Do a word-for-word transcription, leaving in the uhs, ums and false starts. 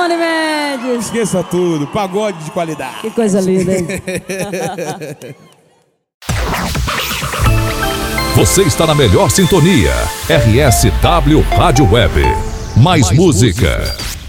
Simone Mendes. Esqueça tudo, pagode de qualidade. Que coisa linda, hein? Você está na melhor sintonia. R S W Rádio Web. Mais, Mais música. música.